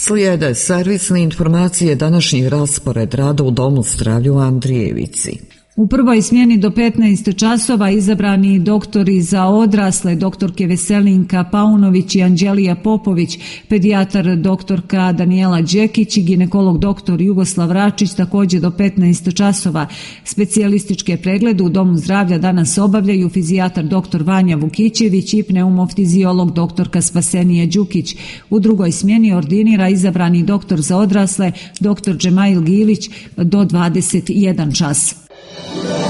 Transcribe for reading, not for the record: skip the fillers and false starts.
Slijede servisne informacije današnji raspored rada u Domu zdravlja u Andrijevici. U prvoj smjeni do 15 časova izabrani doktori za odrasle, doktorke Veselinka Paunović i Anđelija Popović, pedijatar doktorka Danijela Đekić i ginekolog doktor Jugoslav Račić također do 15 časova. Specijalističke preglede u Domu zdravlja danas obavljaju fizijatar doktor Vanja Vukićević i pneumofiziolog doktorka Spasenija Đukić. U drugoj smjeni ordinira izabrani doktor za odrasle, doktor Džemail Gilić do 21 čas.